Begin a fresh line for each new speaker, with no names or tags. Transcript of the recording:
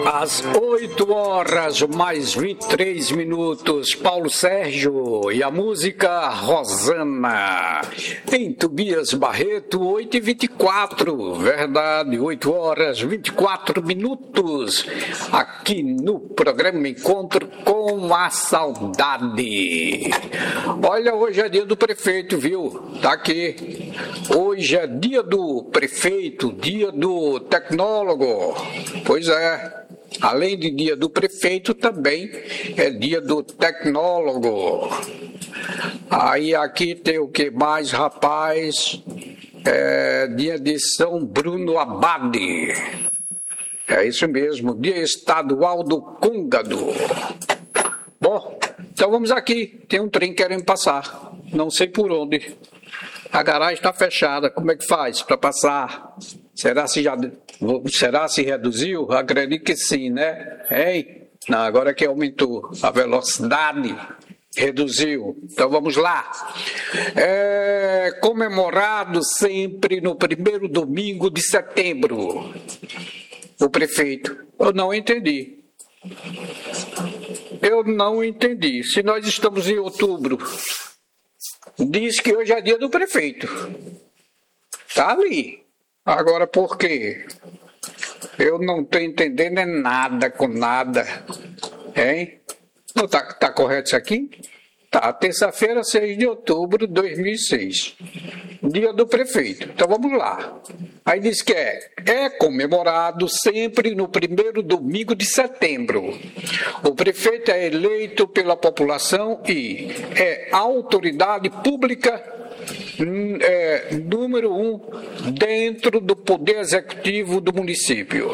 Às 8 horas mais 23 minutos, Paulo Sérgio e a música Rosana. Em Tobias Barreto, 8h24, verdade, 8 horas 24 minutos, aqui no programa Encontro com a Saudade. Olha, hoje é dia do prefeito, viu? Tá aqui. Hoje é dia do prefeito, dia do tecnólogo. Pois é. Além de dia do prefeito, também é dia do tecnólogo. Aí aqui tem o que mais, rapaz? É dia de São Bruno Abade. É isso mesmo, dia estadual do Côngado. Bom, então vamos aqui. Tem um trem querendo passar. Não sei por onde. A garagem está fechada. Como é que faz para passar? Será se reduziu? Acredito que sim, né? Hein? Não, agora que aumentou a velocidade, reduziu. Então vamos lá. É comemorado sempre no primeiro domingo de setembro. O prefeito. Eu não entendi. Se nós estamos em outubro, diz que hoje é dia do prefeito. Tá ali. Agora, por quê? Eu não estou entendendo nada com nada. Hein? Não tá correto isso aqui? Tá, terça-feira, 6 de outubro de 2006. Dia do prefeito. Então, vamos lá. Aí diz que é comemorado sempre no primeiro domingo de setembro. O prefeito é eleito pela população e é autoridade pública número 1 dentro do poder executivo do município.